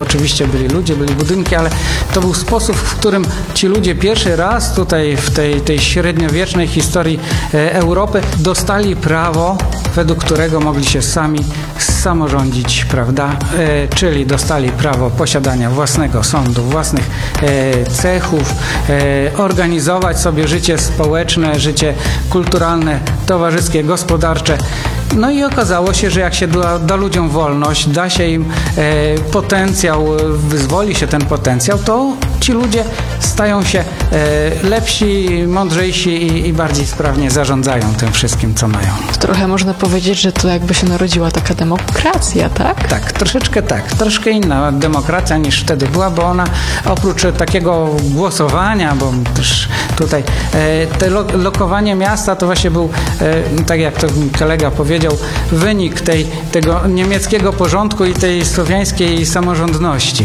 oczywiście byli ludzie, byli budynki, ale to był sposób, w którym ci ludzie pierwszy raz tutaj w tej średniowiecznej historii Europy dostali prawo, według którego mogli się sami samorządzić, prawda? Czyli dostali prawo posiadania własnego sądu, własnych cechów, organizować sobie życie społeczne, życie kulturalne, towarzyskie, gospodarcze. No i okazało się, że jak się da ludziom wolność, da się im potencjał, wyzwoli się ten potencjał, to ci ludzie stają się lepsi, mądrzejsi i bardziej sprawnie zarządzają tym wszystkim, co mają. Trochę można powiedzieć, że to jakby się narodziła taka demokracja, tak? Tak, troszeczkę tak. Troszkę inna demokracja niż wtedy była, bo ona oprócz takiego głosowania, bo też tutaj lokowanie miasta to właśnie był, tak jak to kolega powiedział, wynik tego niemieckiego porządku i tej słowiańskiej samorządności.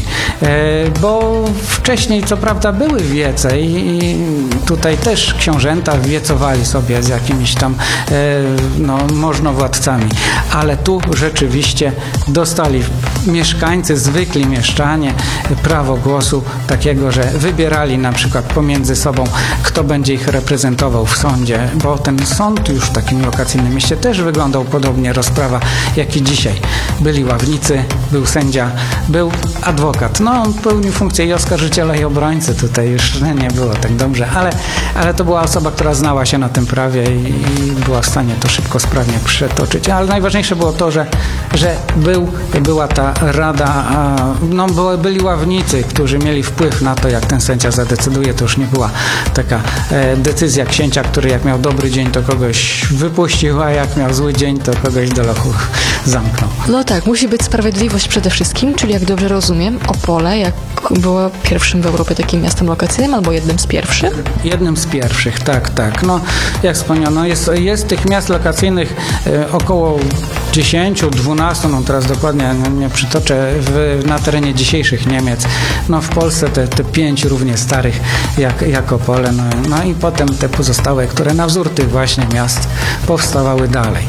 Bo wcześniej co prawda były wiece i tutaj też książęta wiecowali sobie z jakimiś tam możnowładcami, ale tu rzeczywiście dostali mieszkańcy, zwykli mieszczanie prawo głosu takiego, że wybierali na przykład pomiędzy sobą, kto będzie ich reprezentował w sądzie, bo ten sąd już w takim lokacyjnym mieście też wyglądał podobnie, rozprawa jak i dzisiaj. Byli ławnicy, był sędzia, był adwokat. No on pełnił funkcję i oskarżyciela i obrońcy. Tutaj już nie było tak dobrze, ale to była osoba, która znała się na tym prawie i była w stanie to szybko, sprawnie przetoczyć. Ale najważniejsze było to, że była ta rada, byli ławnicy, którzy mieli wpływ na to, jak ten sędzia zadecyduje. To już nie była taka decyzja księcia, który jak miał dobry dzień, to kogoś wypuścił, a jak miał zły dzień, to kogoś do lochu zamknął. No tak, musi być sprawiedliwość przede wszystkim, czyli jak dobrze rozumiem, Opole było pierwszym w Europie takim miastem lokacyjnym albo jednym z pierwszych? Jednym z pierwszych, tak. No, jak wspomniano, jest tych miast lokacyjnych około 10, 12, no teraz dokładnie nie przytoczę, na terenie dzisiejszych Niemiec. No w Polsce te 5 równie starych jak Opole, no i potem te pozostałe, które na wzór tych właśnie miast powstawały dalej.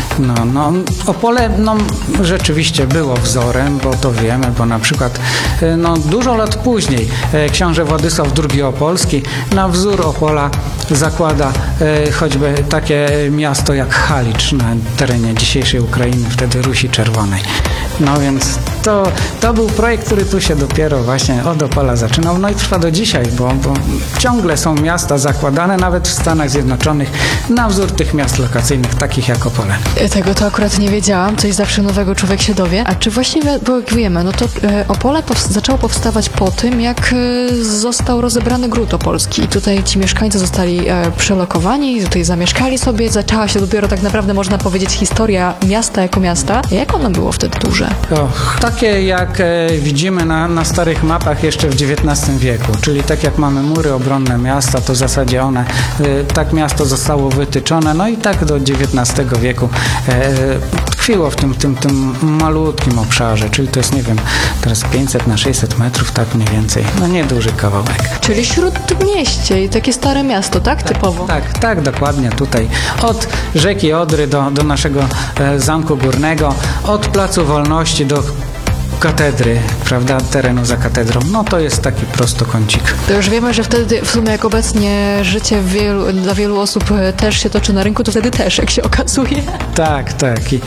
Opole rzeczywiście było wzorem, bo to wiemy, bo na przykład dużo lat później książę Władysław II Opolski na wzór Opola zakłada choćby takie miasto jak Halicz na terenie dzisiejszej Ukrainy, wtedy Rusi Czerwonej. No więc to był projekt, który tu się dopiero właśnie od Opola zaczynał, no i trwa do dzisiaj, bo ciągle są miasta zakładane, nawet w Stanach Zjednoczonych, na wzór tych miast lokacyjnych, takich jak Opole. Tego to akurat nie wiedziałam, coś zawsze nowego człowiek się dowie. A czy właściwie, bo jak wiemy, no to Opole zaczęło powstawać po tym, jak został rozebrany Gród Opolski i tutaj ci mieszkańcy zostali przelokowani, tutaj zamieszkali sobie, zaczęła się dopiero tak naprawdę, można powiedzieć, historia miasta jako miasta. Jak ono było wtedy duże? Takie jak widzimy na starych mapach jeszcze w XIX wieku, czyli tak jak mamy mury obronne miasta, to w zasadzie tak miasto zostało wytyczone, no i tak do XIX wieku tkwiło w tym malutkim obszarze, czyli to jest, nie wiem, teraz 500 na 600 metrów, tak mniej więcej, no nieduży kawałek. Czyli śródmieście i takie stare miasto, tak? Typowo? Tak, dokładnie tutaj. Od rzeki Odry do naszego Zamku Górnego, od Placu Wolności do katedry, prawda, terenu za katedrą, no to jest taki prostokącik. To już wiemy, że wtedy w sumie jak obecnie życie dla wielu osób też się toczy na rynku, to wtedy też, jak się okazuje. Tak. I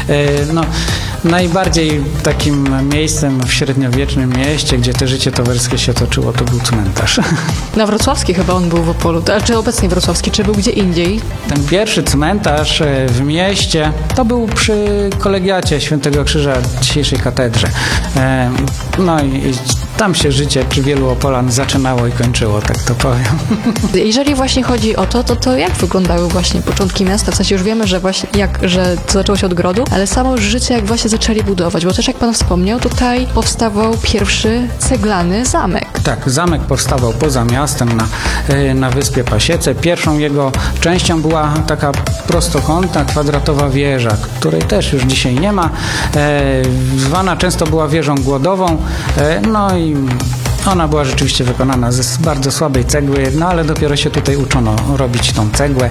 najbardziej takim miejscem w średniowiecznym mieście, gdzie to życie towarzyskie się toczyło, to był cmentarz. Na Wrocławski chyba on był w Opolu, czy obecnie Wrocławski, czy był gdzie indziej? Ten pierwszy cmentarz w mieście to był przy kolegiacie Świętego Krzyża, dzisiejszej katedrze. No i tam się życie przy wielu Opolan zaczynało i kończyło, tak to powiem. Jeżeli właśnie chodzi o to jak wyglądały właśnie początki miasta? W sensie już wiemy, że właśnie że to zaczęło się od grodu, ale samo życie jak właśnie zaczęli budować, bo też jak pan wspomniał, tutaj powstawał pierwszy ceglany zamek. Tak, zamek powstawał poza miastem na wyspie Pasiece. Pierwszą jego częścią była taka prostokątna, kwadratowa wieża, której też już dzisiaj nie ma. Zwana często była wieżą głodową, no i ona była rzeczywiście wykonana z bardzo słabej cegły, no ale dopiero się tutaj uczono robić tą cegłę,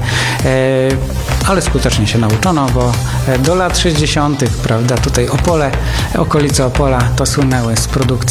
ale skutecznie się nauczono, bo do lat 60., prawda, tutaj okolice Opola to słynęły z produkcji